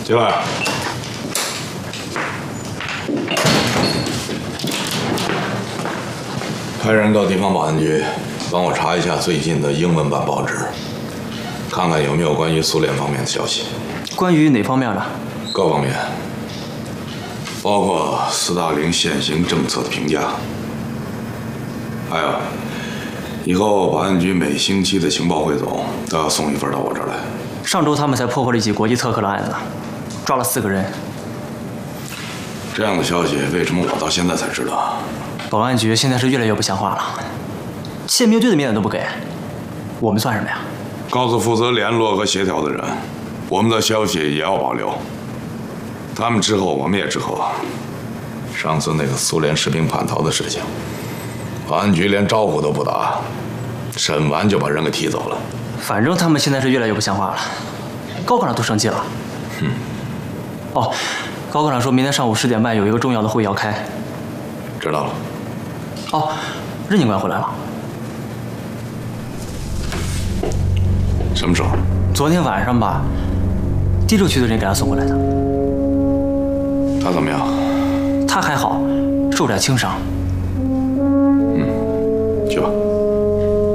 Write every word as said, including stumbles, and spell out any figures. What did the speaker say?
进来。派人到地方保安局，帮我查一下最近的英文版报纸，看看有没有关于苏联方面的消息。 关于哪方面的？ 各方面，包括斯大林现行政策的评价。还有，以后保安局每星期的情报汇总都要送一份到我这儿来。 上周他们才破获了一起国际特克的案子，抓了四个人。 这样的消息，为什么我到现在才知道？ 保安局现在是越来越不像话了，宪兵队的面子都不给，我们算什么呀？ 告诉负责联络和协调的人，我们的消息也要保留。他们之后，我们也之后。上次那个苏联士兵叛逃的事情，保安局连招呼都不打，审完就把人给提走了。 反正他们现在是越来越不像话了，高科长都生气了。 嗯。 哦，高科长说明天上午十点半有一个重要的会议要开。 知道了。 哦，任警官回来了。 什么时候？ 昨天晚上吧，第六区的人给他送过来的。 他怎么样？ 他还好，受点轻伤。 嗯，去吧。